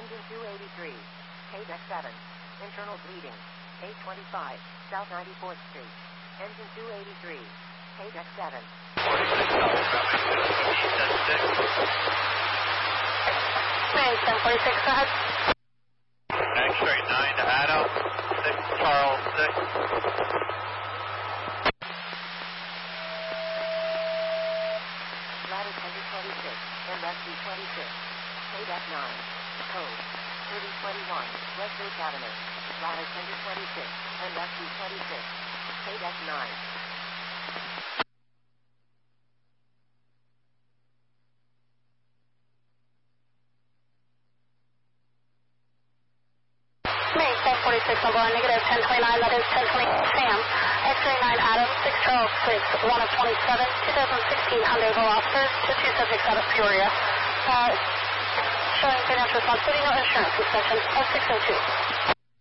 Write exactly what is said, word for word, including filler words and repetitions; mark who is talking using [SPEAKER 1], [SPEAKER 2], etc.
[SPEAKER 1] Engine two eighty-three. K deck seven. Internal bleeding. eight twenty-five. South ninety-fourth Street. Engine two eighty-three. K deck seven.
[SPEAKER 2] Main ten forty-six, go ahead.
[SPEAKER 3] nine straight nine to Adam. six Charles six.
[SPEAKER 1] Ladder tender twenty-six. M S D twenty-six. K deck nine. Code. thirty twenty-one. Westgate Avenue. Ladder tender twenty-six. M S D twenty-six. K deck nine.
[SPEAKER 2] Main ten forty-six, I'll go on negative ten twenty-nine, that is ten twenty Sam. X-ray nine Adam, six Charles six, one of twenty-seven, twenty sixteen Hyundai Veloster, to two subjects out of Peoria. Uh, showing financial responsibility, no insurance, suspension of six oh two.